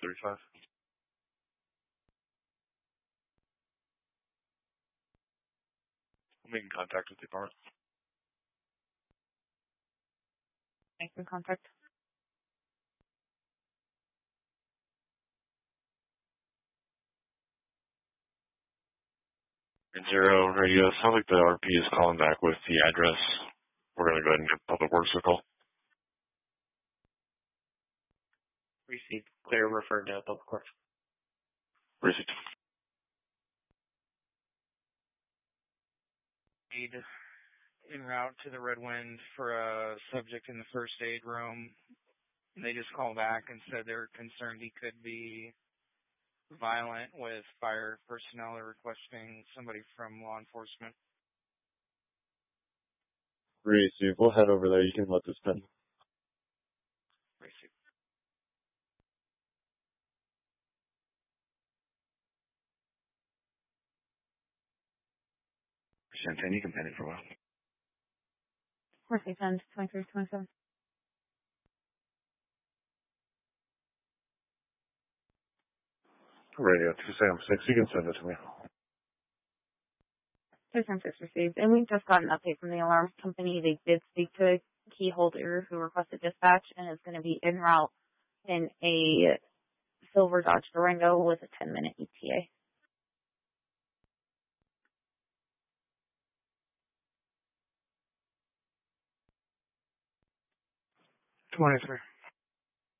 35. I'm making contact with the department. Making contact. And 0 radio, sounds like the RP is calling back with the address. We're going to go ahead and get Public Works to call. Received. Clear, referred to Public Works. Received. En route to the Red Wind for a subject in the first aid room. They just called back and said they were concerned he could be violent, with fire personnel are requesting somebody from law enforcement. Receive. We'll head over there. You can let this pen. Receive. Champagne, you can pen it for a while. Receive 10, 23, 27. Radio 276, you can send it to me. 276 received. And we just got an update from the alarm company. They did speak to a key holder who requested dispatch and is going to be en route in a silver Dodge Durango with a 10-minute ETA. $23.